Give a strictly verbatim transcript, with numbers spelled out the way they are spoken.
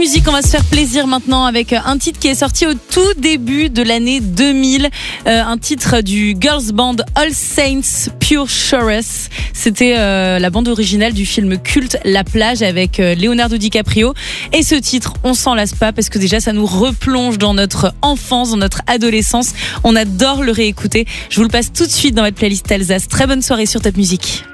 Musique, on va se faire plaisir maintenant avec un titre qui est sorti au tout début de l'année deux mille, euh, un titre du girls band All Saints Pure Chorus. C'était euh, la bande originale du film culte La Plage avec euh, Leonardo DiCaprio. Et ce titre, on s'en lasse pas parce que déjà ça nous replonge dans notre enfance, dans notre adolescence. On adore le réécouter. Je vous le passe tout de suite dans votre playlist Alsace. Très bonne soirée sur Top Musique.